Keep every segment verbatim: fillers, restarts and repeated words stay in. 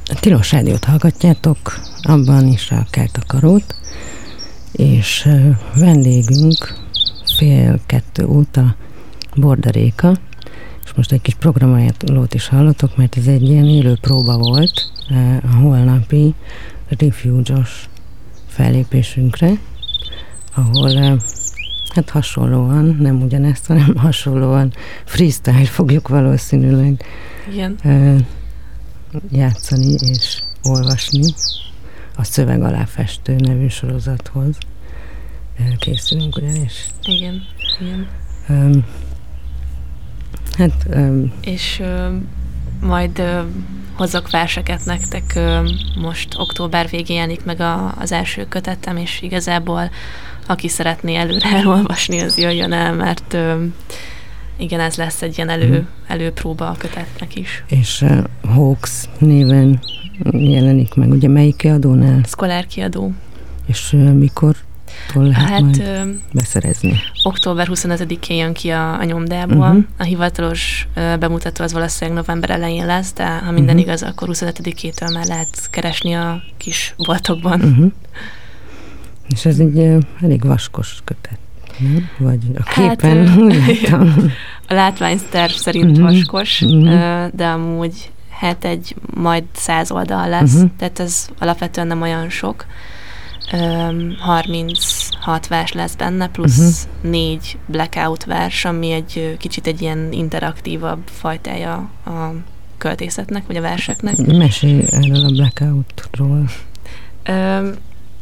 A Tilos Rádiót hallgatjátok, abban is a Kertakarót, és vendégünk fél kettő óta Borda Réka, és most egy kis programajánlót is hallotok, mert ez egy ilyen élő próba volt a holnapi Refuge-os fellépésünkre, ahol hát hasonlóan, nem ugyanezt, hanem hasonlóan freestyle fogjuk valószínűleg Igen. játszani és olvasni a Szöveg alá festő nevű sorozathoz. Készülünk ugyanis. Igen, igen. Um, hát... Um, és uh, majd uh, hozzak verseket nektek, uh, most október végén jelenik meg a, az első kötetem, és igazából aki szeretné előre elolvasni, az jöjjön el, mert uh, igen, ez lesz egy ilyen elő, előpróba a kötetnek is. És uh, Hawks néven jelenik meg, ugye melyik kiadónál? Szkolár kiadó. És uh, mikor lehet hát, majd uh, beszerezni? Október huszonötödikén jön ki a, a nyomdából. Uh-huh. A hivatalos uh, bemutató az valószínűleg november elején lesz, de ha minden uh-huh. igaz, akkor huszonötödikétől már lehet keresni a kis boltokban. Uh-huh. És ez egy uh, elég vaskos kötet, nem? Vagy a képen hát, úgy láttam. A látványterv szerint uh-huh. vaskos, uh-huh. Uh, de amúgy hát egy majd száz oldal lesz, uh-huh. tehát ez alapvetően nem olyan sok. Um, harminchat vers lesz benne, plusz uh-huh. négy blackout vers, ami egy kicsit egy ilyen interaktívabb fajtája a költészetnek, vagy a verseknek. Mesélj erről a blackoutról. Um,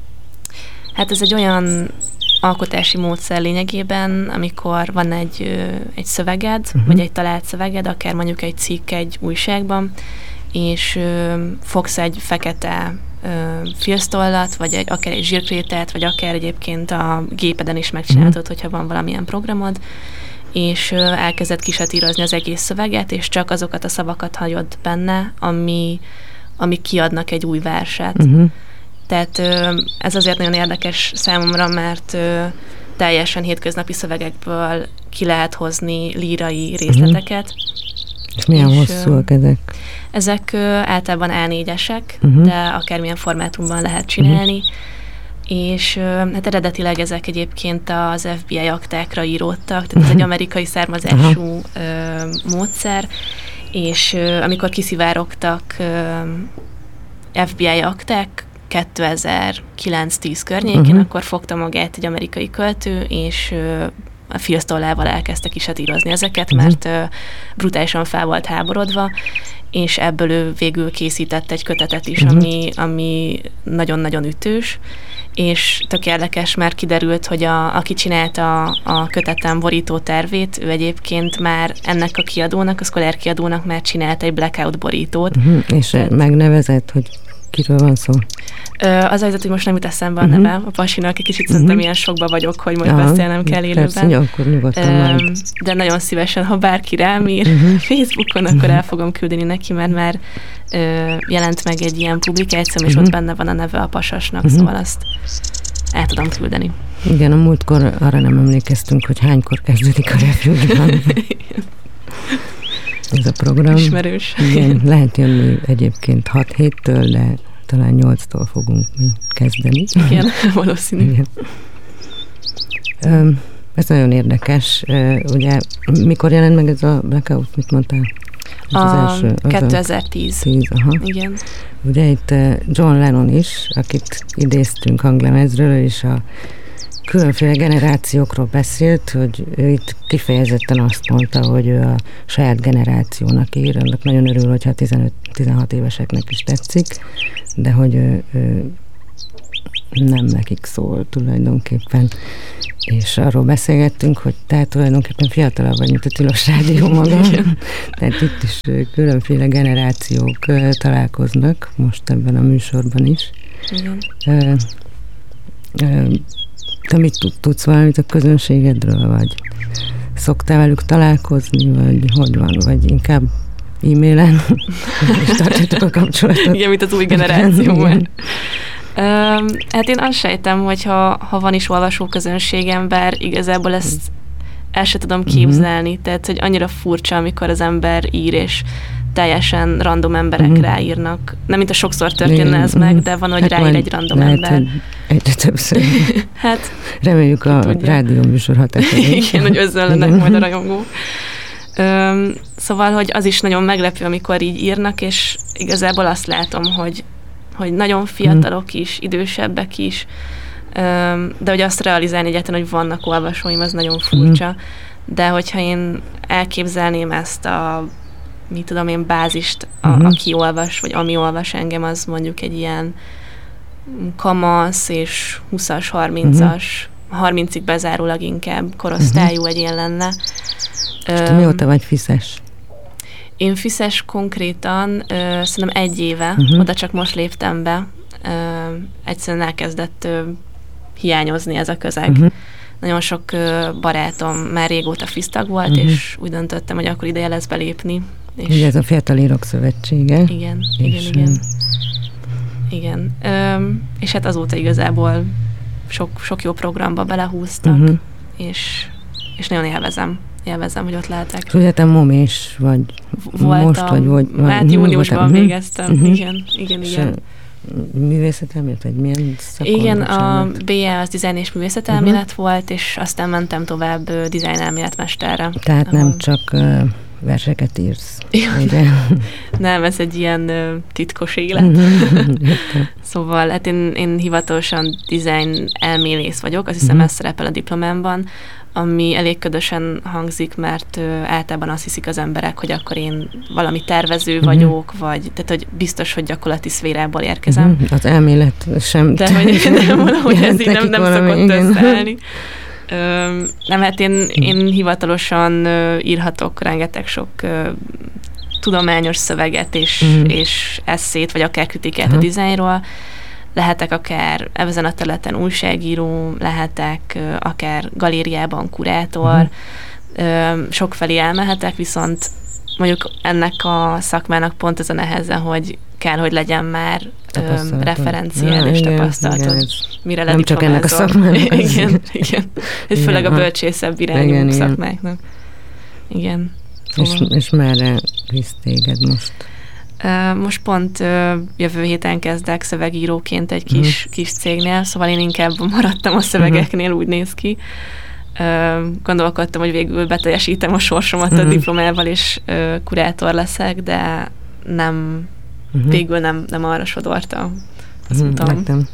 hát ez egy olyan alkotási módszer lényegében, amikor van egy, egy szöveged, uh-huh. vagy egy talált szöveged, akár mondjuk egy cikk egy újságban, és ö, fogsz egy fekete ö, filztollat, vagy egy, akár egy zsírkrétát, vagy akár egyébként a gépeden is megcsinálhatod, uh-huh. hogyha van valamilyen programod, és ö, elkezded kisatírozni az egész szöveget, és csak azokat a szavakat hagyod benne, ami, ami kiadnak egy új verset. Uh-huh. Tehát ö, ez azért nagyon érdekes számomra, mert ö, teljesen hétköznapi szövegekből ki lehet hozni lírai részleteket. Uh-huh. És milyen és, hosszúak ezek? Ezek ö, általában á négyesek, uh-huh. de akármilyen formátumban lehet csinálni, uh-huh. és ö, hát eredetileg ezek egyébként az ef bé i aktákra íródtak, tehát uh-huh. ez egy amerikai származású uh-huh. ö, módszer, és ö, amikor kiszivárogtak ö, ef bé i akták kétezer-kilenc-tíz környékén, uh-huh. akkor fogta magát egy amerikai költő, és ö, a filztollával elkezdte kisatírozni ezeket, uh-huh. mert uh, brutálisan fel volt háborodva, és ebből ő végül készített egy kötetet is, uh-huh. ami, ami nagyon-nagyon ütős, és tök érdekes, mert kiderült, hogy a, aki csinálta a, a kötetem borító tervét, ő egyébként már ennek a kiadónak, a Szkolár kiadónak már csinált egy blackout borítót. Uh-huh. És Tehát, megnevezett, hogy kiről van szó? Az helyzet, hogy most nem jut eszembe a uh-huh. neve a pasinak, egy kicsit uh-huh. szerintem ilyen sokba vagyok, hogy most Aha, beszélnem kell élőben. Persze, akkor nyugodtan um, majd. De nagyon szívesen, ha bárki rám ír uh-huh. Facebookon, akkor uh-huh. el fogom küldeni neki, mert már uh, jelent meg egy ilyen publikáció, és uh-huh. ott benne van a neve a pasasnak, uh-huh. szóval azt el tudom küldeni. Igen, a múltkor arra nem emlékeztünk, hogy hánykor kezdődik a Refuge-ban. Ez a program. Ismerős. Igen, lehet jönni egyébként hat héttől, de talán nyolctól fogunk mi kezdeni. Igen, valószínű. Igen. Ez nagyon érdekes. Ugye, mikor jelent meg ez a blackout, mit mondtál? Ez az első, az kétezer-tíz. tíz, aha. Igen. Ugye itt John Lennon is, akit idéztünk hanglemezről, és a különféle generációkról beszélt, hogy ő itt kifejezetten azt mondta, hogy ő a saját generációnak ír, annak nagyon örül, hogyha tizenöt-tizenhat éveseknek is tetszik, de hogy ő, ő nem nekik szól tulajdonképpen. És arról beszélgettünk, hogy te tulajdonképpen fiatalabb vagy, mint a Tilos Rádió maga. Tehát itt is különféle generációk találkoznak, most ebben a műsorban is. Igen. Te mit tudsz valamit a közönségedről, vagy szoktál velük találkozni, vagy hogy van, vagy inkább e-mailen, és tartjátok a kapcsolatot? Igen, mint az új generációban. Um, hát én azt sejtem, hogy ha, ha van is olvasó közönségem, bár igazából ezt el se tudom képzelni, uh-huh. tehát hogy annyira furcsa, amikor az ember ír, és teljesen random emberek mm. ráírnak. Nem, mint a sokszor történne ez meg, de van, hogy hát ráír egy random lehet, ember. Egyre többször. Hát, reméljük a rádióműsor hatására. Igen, hogy özönlenek majd a rajongók. Öm, szóval, hogy az is nagyon meglepő, amikor így írnak, és igazából azt látom, hogy, hogy nagyon fiatalok is, idősebbek is, öm, de hogy azt realizálni egyáltalán, hogy vannak olvasóim, az nagyon furcsa. De hogyha én elképzelném ezt a, mit tudom én, bázist, a, uh-huh. aki olvas, vagy ami olvas engem, az mondjuk egy ilyen kamasz és húszas, harmincas, uh-huh. harmincig bezárólag inkább korosztályú uh-huh. egyén lenne. És te mióta vagy fiszes? Én fiszes konkrétan ö, szerintem egy éve, uh-huh. oda csak most léptem be. Ö, egyszerűen elkezdett ö, hiányozni ez a közeg. Uh-huh. Nagyon sok ö, barátom már régóta fisztag volt, uh-huh. és úgy döntöttem, hogy akkor ideje lesz belépni. És ugye ez a Fiatal Írók Szövetsége. Igen, igen, igen. Igen. Ö, és hát azóta igazából sok, sok jó programba belehúztak, uh-huh. és, és nagyon élvezem. Élvezem, hogy ott lehetek. És ugye te momés vagy voltam, most, vagy... vagy hát júniusban végeztem, uh-huh. igen, igen, igen. Művészetelmélet, vagy milyen szakon? Igen, a bé e az dizájn és művészetelmélet uh-huh. volt, és aztán mentem tovább uh, dizájnelméletmesterre. Tehát ahol... nem csak uh, verseket írsz, ugye? Nem, ez egy ilyen uh, titkos élet. Szóval hát én, én hivatalosan dizájn elmélész vagyok, azt hiszem uh-huh. ez szerepel a diplomámban, ami elég ködösen hangzik, mert ö, általában azt hiszik az emberek, hogy akkor én valami tervező uh-huh. vagyok, vagy tehát, hogy biztos, hogy gyakorlati szférából érkezem. Uh-huh. Az elmélet sem. De hogy nem, valahogy ez így nem, nem szokott összeállni. Ö, nem, hát én, én hivatalosan ö, írhatok rengeteg sok ö, tudományos szöveget és, uh-huh. és esszét, vagy akár kritikát uh-huh. a dizájnról. Lehetek akár ezen a területen újságíró, lehetek akár galériában kurátor, uh-huh. sokfelé elmehetek, viszont mondjuk ennek a szakmának pont ez a neheze, hogy kell, hogy legyen már referenciád ja, és tapasztalatod. Mire nem csak ennek a szakmának. Igen, igen. Ez főleg a bölcsészebb irányú igen, szakmáknak. Igen. És, és merre visz téged most? Most pont jövő héten kezdek szövegíróként egy kis, uh-huh. kis cégnél, szóval én inkább maradtam a szövegeknél, úgy néz ki. Gondolkodtam, hogy végül beteljesítem a sorsomat uh-huh. a diplomával, és kurátor leszek, de nem, uh-huh. végül nem, nem arra sodorta az uh-huh. utam. Nektem.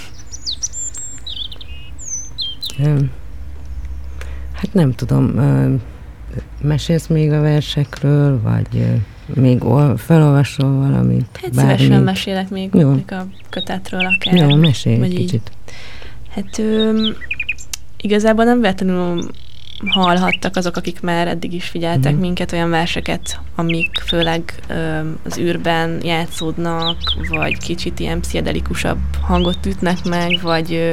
Hát nem tudom, mesélsz még a versekről, vagy... Még ol, felolvasol valamit? Hát bármit. Szívesen mesélek még Jó. a kötetről akár. Jó, mesélj egy kicsit. Hát ö, igazából nem véletlenül hallhattak azok, akik már eddig is figyeltek mm. minket, olyan verseket, amik főleg ö, az űrben játszódnak, vagy kicsit ilyen pszichedelikusabb hangot ütnek meg, vagy ö,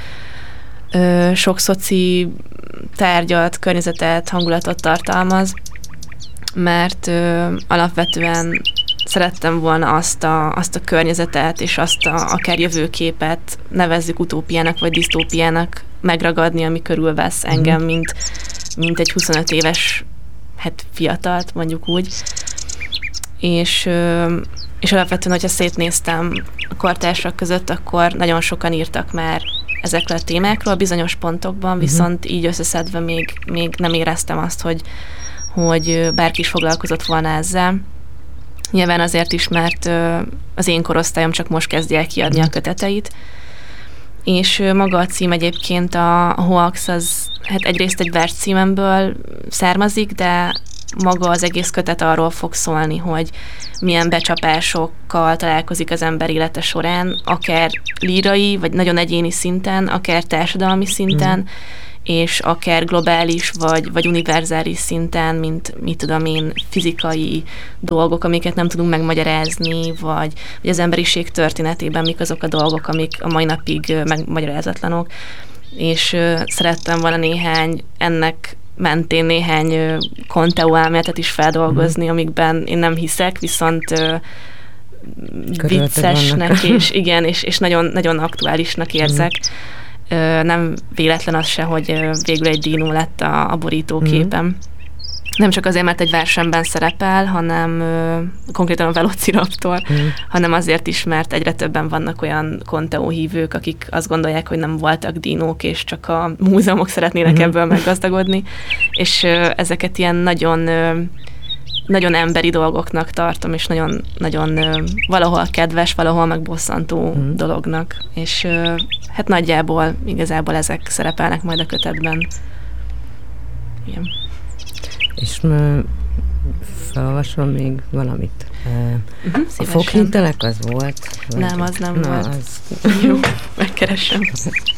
ö, sok szoci tárgyat, környezetet, hangulatot tartalmaz, mert ö, alapvetően szerettem volna azt a, azt a környezetet, és azt a akár jövőképet, nevezzük utópiának vagy disztópiának megragadni, ami körülvesz engem, mint, mint egy huszonöt éves hát fiatalt, mondjuk úgy. És, ö, és alapvetően, hogyha szétnéztem a kortársak között, akkor nagyon sokan írtak már ezekről a témákról bizonyos pontokban, uh-huh. viszont így összeszedve még, még nem éreztem azt, hogy hogy bárki is foglalkozott volna ezzel. Nyilván azért is, mert az én korosztályom csak most kezdi el kiadni a köteteit, és maga a cím egyébként a Hoax, az hát egyrészt egy vers címemből származik, de maga az egész kötet arról fog szólni, hogy milyen becsapásokkal találkozik az ember élete során, akár lírai, vagy nagyon egyéni szinten, akár társadalmi szinten, mm. és akár globális vagy, vagy univerzális szinten, mint mit tudom én, fizikai dolgok, amiket nem tudunk megmagyarázni, vagy, vagy az emberiség történetében mik azok a dolgok, amik a mai napig megmagyarázatlanok. És uh, szerettem volna néhány, ennek mentén néhány uh, konteó elméletet is feldolgozni, mm. amikben én nem hiszek, viszont uh, viccesnek, és igen, és, és nagyon, nagyon aktuálisnak érzek. Mm. Nem véletlen az se, hogy végül egy dínó lett a, a borítóképen. Mm. Nem csak azért, mert egy versenyben szerepel, hanem ö, konkrétan a Velociraptor, mm. hanem azért is, mert egyre többen vannak olyan Conteo hívők, akik azt gondolják, hogy nem voltak dinók, és csak a múzeumok szeretnének mm. ebből meggazdagodni, és ö, ezeket ilyen nagyon, ö, nagyon emberi dolgoknak tartom, és nagyon, nagyon ö, valahol kedves, valahol meg bosszantó mm. dolognak, és ö, hát nagyjából igazából ezek szerepelnek majd a kötetben. Igen. És felolvasom még valamit. Uh-huh, a foghintelek az volt? Nem, az nem Na, volt. Az... Jó, megkeresem.